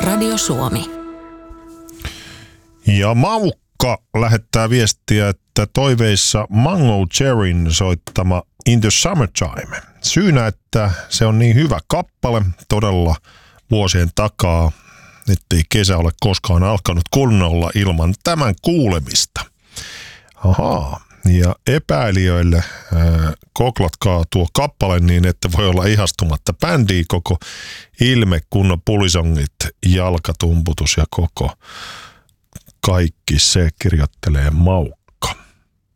Radio Suomi. Ja Maukka lähettää viestiä, että toiveissa Mango Cherryn soittama In the Summertime. Syynä, että se on niin hyvä kappale todella vuosien takaa, ettei kesä ole koskaan alkanut kunnolla ilman tämän kuulemista. Ahaa. Ja epäilijöille koklatkaa tuo kappale niin, että voi olla ihastumatta bändiä, koko ilme, kunnon pulisongit, jalkatumputus ja koko kaikki se kirjoittelee Maukka.